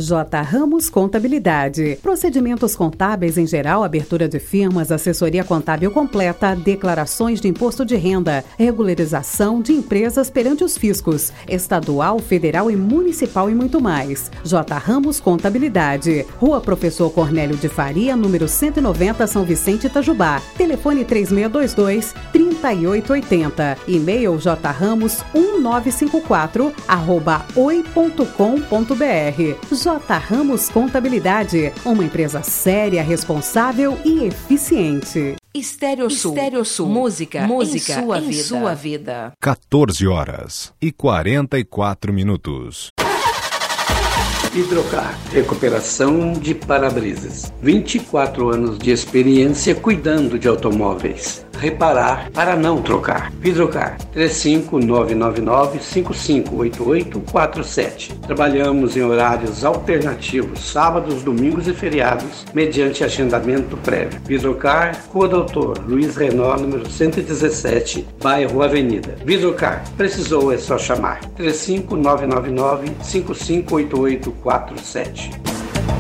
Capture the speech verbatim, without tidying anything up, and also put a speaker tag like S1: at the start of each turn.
S1: J. Ramos Contabilidade. Procedimentos contábeis em geral, abertura de firmas, assessoria contábil completa, declarações de imposto de renda, regularização de empresas perante os fiscos, estadual, federal e municipal e muito mais. J. Ramos Contabilidade. Rua Professor Cornélio de Faria, número cento e noventa, São Vicente, Itajubá. Telefone três seis dois dois, três oito oito zero. E-mail jramos um nove cinco quatro arroba oi ponto com ponto br. J. Ramos Contabilidade, uma empresa séria, responsável e eficiente.
S2: Estéreo Sul. Estéreo Sul. Música, música em, sua, em vida. sua vida.
S3: quatorze horas e quarenta e quatro minutos.
S4: Hidrocar, recuperação de para-brisas. vinte e quatro anos de experiência cuidando de automóveis. Reparar para não trocar. Hidrocar, três cinco nove nove nove, cinco cinco oito oito quatro sete. Trabalhamos em horários alternativos, sábados, domingos e feriados, mediante agendamento prévio. Hidrocar, Rua Doutor Luiz Renó, número cento e dezessete, bairro Avenida. Hidrocar, precisou é só chamar. três cinco nove nove nove, cinco cinco oito oito quatro sete.